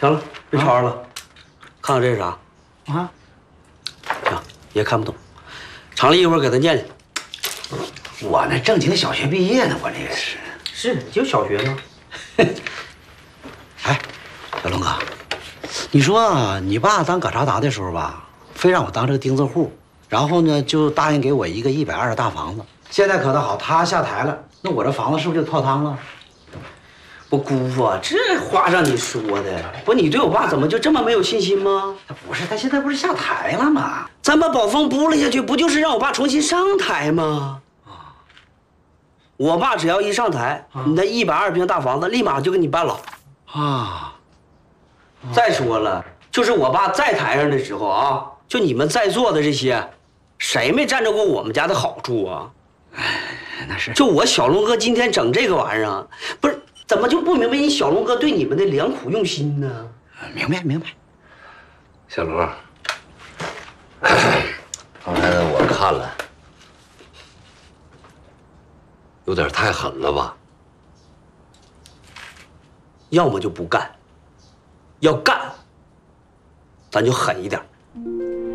行了，别吵吵了，看看这是啥？ 啊？ 行，爷看不懂。厂里一会儿给他念念。 我那正经小学毕业呢，我这个是。 是，就小学吗？ 哎，小龙哥，你说你爸当葛查达的时候吧，非让我当这个钉子户，然后呢就答应给我一个120的大房子。现在可倒好，他下台了，那我这房子是不是就泡汤了？ 不，姑父，这话让你说的，不，你对我爸怎么就这么没有信心吗？ 他不是，他现在不是下台了吗？ 咱把宝凤拨了下去，不就是让我爸重新上台吗？我爸只要一上台，你那120平大房子立马就给你办了。 啊！ 再说了，就是我爸在台上的时候啊，就你们在座的这些，谁没占着过我们家的好处啊？ 那是。 就我小龙哥今天整这个玩意儿，不是怎么就不明白你小龙哥对你们的良苦用心呢？ 明白明白。 小罗，刚才我看了，有点太狠了吧？ 要么就不干，要干，咱就狠一点。